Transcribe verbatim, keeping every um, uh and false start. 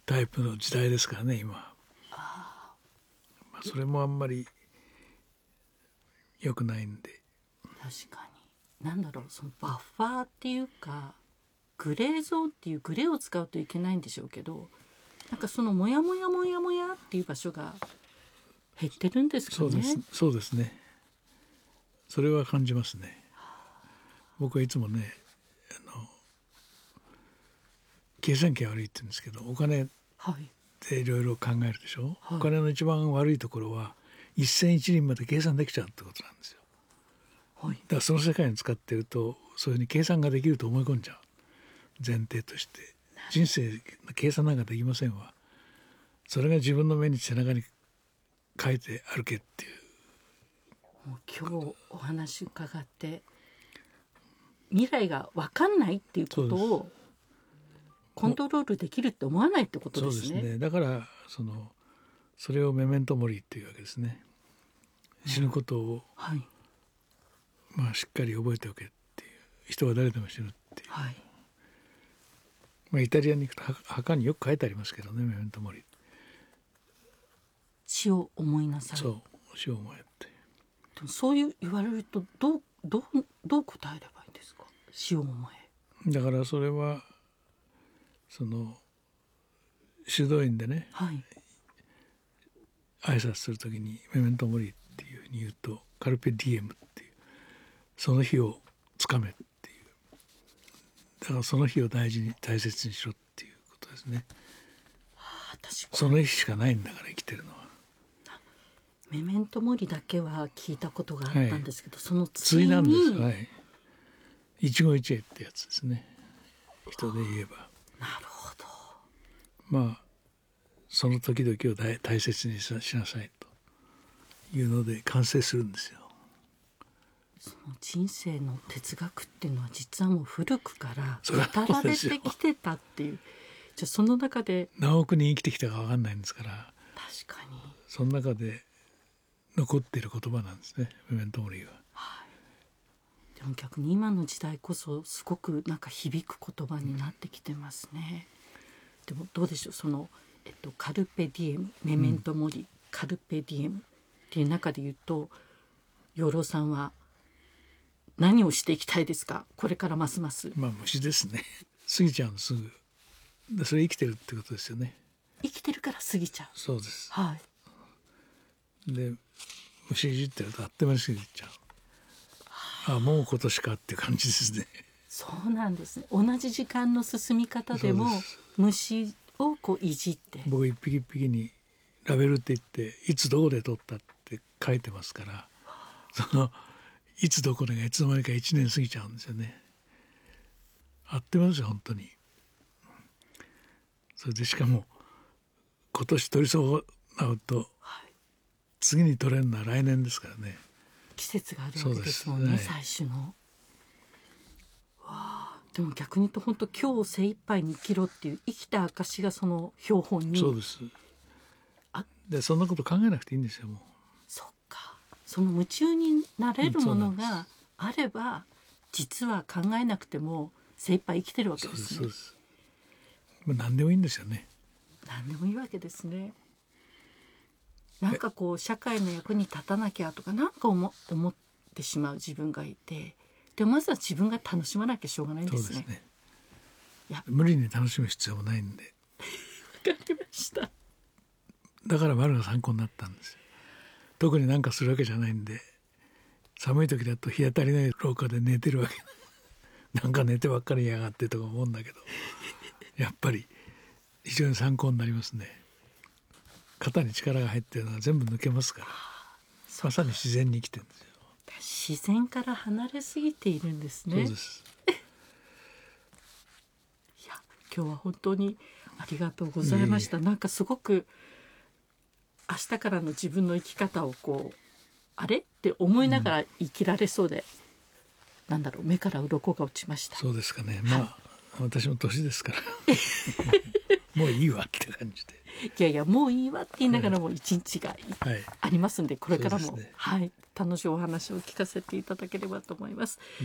タイプの時代ですからね今。 あ、 まあ、それもあんまり良くないんで。 確かになんだろう、そのバッファーっていうかグレーゾーンっていうグレーを使うといけないんでしょうけど、なんかそのモヤモヤモヤモヤっていう場所が減ってるんですかね。 そうです、そうですね。それは感じますね。僕はいつもね、あの計算機が悪いって言うんですけど、お金はいでいろいろ考えるでしょ、 はい、 お金の一番悪いところは一銭一厘まで計算できちゃうってことなんですよ。 はい、 だからその世界に使ってるとそういうふうに計算ができると思い込んじゃう。前提として人生の計算なんかできませんわ。それが自分の目に背中に書いて歩けっていう。 もう今日お話伺って未来が分かんないっていうことをコントロールできるって思わないってことですね。 そうですね。だからそのそれをメメントモリーっていうわけですね。死ぬことを、 はいまあ、しっかり覚えておけっていう。人は誰でも死ぬっていう、 はい、 まあ、イタリアに行くと墓によく書いてありますけどね、メメントモリー。 死を思いなさい。 そう、死を思えって。 でもそういう言われるとどうどうどう答えればいいんですか。死を思え。 だからそれはその修道院でね、 はい、 挨拶するときにメメントモリーっていうふうに言うとカルペディエムっていう、その日をつかめっていう、だからその日を大事に大切にしろっていうことですね。 私その日しかないんだから生きてるのは。 メメントモリだけは聞いたことがあったんですけど、はい、その次に対なんです。はい、一期一会ってやつですね、人で言えば。 なるほど。 まあその時々を大大切にしなさいというので完成するんですよ。 その人生の哲学っていうのは実はもう古くから語られてきてたっていう。じゃあその中で何億人生きてきたか分かんないんですから、 確かにその中で残っている言葉なんですね、メメントモリーは。 はい、でも逆に今の時代こそすごくなんか響く言葉になってきてますね。でもどうでしょう、その、えっと、カルペディエムメメントモリ、うん、カルペディエムっていう中で言うと養老さんは何をしていきたいですか、これからますます。 まあ虫ですね。過ぎちゃうのすぐで、それ生きてるってことですよね。 生きてるから過ぎちゃう。 そうです。 はい。 で虫いじってるとあっという間に過ぎちゃう。ああもう今年かっていう感じですね。 そうなんですね。同じ時間の進み方でも虫をこういじって、 僕一匹一匹にラベルって言っていつどこで撮ったって書いてますから、そのいつどこでがいつの間にかいちねん過ぎちゃうんですよね。あっという間ですよ本当に。それでしかも今年取り損なうと、はい、次に取れるのは来年ですからね。 季節があるわけですもんね、はい、採取の。わあ、でも逆に言うと本当今日精一杯に生きろっていう生きた証がその標本に。 そうです。あでそんなこと考えなくていいんですよもう。そっか、その夢中になれるものがあれば実は考えなくても精一杯生きてるわけですね。 そうです、そうです。何でもいいんですよね。 何でもいいわけですね。なんかこう社会の役に立たなきゃとかなんか 思, 思ってしまう自分がいて、でもまずは自分が楽しまなきゃしょうがないんですね。そうですね。 いや無理に楽しむ必要もないんで。 わかりました。 だから丸が参考になったんですよ。特になんかするわけじゃないんで、寒い時だと日当たりない廊下で寝てるわけなんか寝てばっかりやがってとか思うんだけどやっぱり非常に参考になりますね。肩に力が入ってるのは全部抜けますから、まさに自然に生きてるんですよ。 自然から離れすぎているんですね。 そうです。 いや今日は本当にありがとうございました。いえいえ、なんかすごく明日からの自分の生き方をこうあれって思いながら生きられそうで、うん、なんだろう、目から鱗が落ちました。 そうですかね。まあ、はい、私も年ですからもういいわって感じで。 いやいやもういいわって言いながらも一日がありますんで、 はい、 これからも、 ね、 はい、楽しいお話を聞かせていただければと思います。